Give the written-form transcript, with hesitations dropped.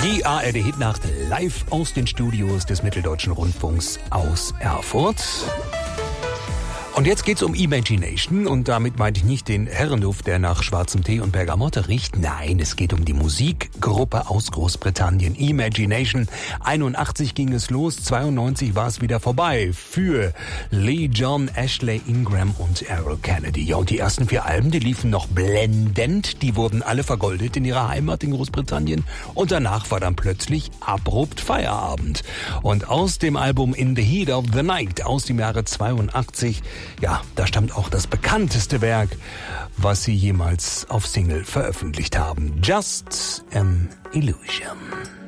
Die ARD-Hitnacht live aus den Studios des Mitteldeutschen Rundfunks aus Erfurt. Und jetzt geht's um Imagination und damit meinte ich nicht den Herrenduft, der nach schwarzem Tee und Bergamotte riecht. Nein, es geht um die Musikgruppe aus Großbritannien. Imagination. 81 ging es los, 92 war es wieder vorbei für Lee John, Ashley Ingram und Errol Kennedy. Ja, und die ersten 4 Alben, die liefen noch blendend. Die wurden alle vergoldet in ihrer Heimat in Großbritannien. Und danach war dann plötzlich abrupt Feierabend. Und aus dem Album In the Heat of the Night aus dem Jahre 82, ja, da stammt auch das bekannteste Werk, was sie jemals auf Single veröffentlicht haben. Just an Illusion.